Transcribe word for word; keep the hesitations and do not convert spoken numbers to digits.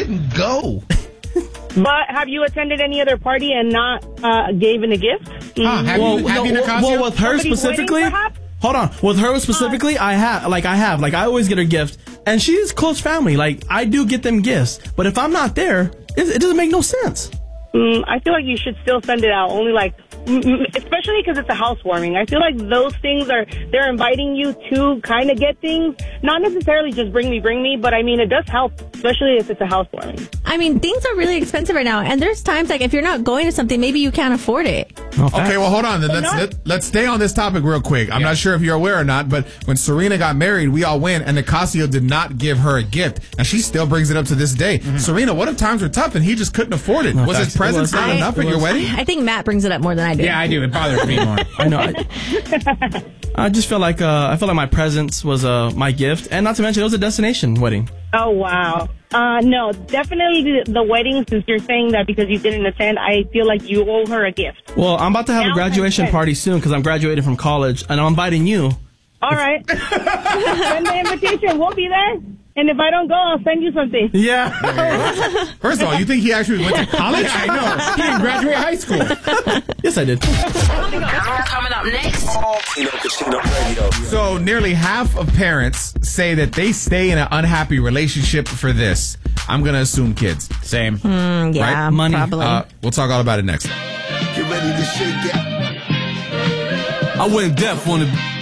didn't go. But have you attended any other party and not uh, given a gift? Mm-hmm. Uh, have well, you, have no, you, well, well, with her Somebody's specifically, wedding, perhaps? hold on. With her specifically, I have, like, I have, like, I always get her gift, and she's close family. Like, I do get them gifts, but if I'm not there, it, it doesn't make no sense. Mm, I feel like you should still send it out. Only like, especially because it's a housewarming. I feel like those things are, they're inviting you to kind of get things. Not necessarily just bring me, bring me, but I mean, it does help, especially if it's a housewarming. I mean, things are really expensive right now. And there's times like if you're not going to something, maybe you can't afford it. Okay, well, hold on. Then let's, let, let's stay on this topic real quick. I'm yeah. not sure if you're aware or not, but when Serena got married, we all went, and Nicasio did not give her a gift. And she still brings it up to this day. Mm-hmm. Serena, what if times were tough and he just couldn't afford it? No, was his presents not enough at your wedding? I think Matt brings it up more than I do. Yeah, I do. It bothers me more. I know. I, I just feel like uh, I feel like my presents was uh, my gift, and not to mention it was a destination wedding. Oh wow! Uh, no, definitely the, the wedding. Since you're saying that because you didn't attend, I feel like you owe her a gift. Well, I'm about to have now a graduation party soon because I'm graduating from college, and I'm inviting you. All right, send the invitation. We'll be there. And if I don't go, I'll send you something. Yeah. First of all, you think he actually went to college? I know. He didn't graduate high school. Yes, I did. Coming up next. Casino, Casino Radio. So nearly half of parents say that they stay in an unhappy relationship for this. I'm going to assume kids. Same. Mm, yeah, right? money. Probably. Uh, we'll talk all about it next. Get ready to shake it. I went deaf on the...